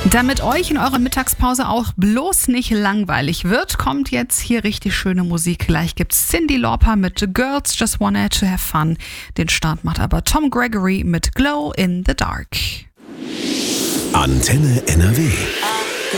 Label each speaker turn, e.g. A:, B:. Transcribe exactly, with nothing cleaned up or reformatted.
A: Damit euch in eurer Mittagspause auch bloß nicht langweilig wird, kommt jetzt hier richtig schöne Musik. Gleich gibt's Cyndi Lauper mit The Girls Just Wanna to Have Fun. Den Start macht aber Tom Gregory mit Glow in the Dark.
B: Antenne N R W.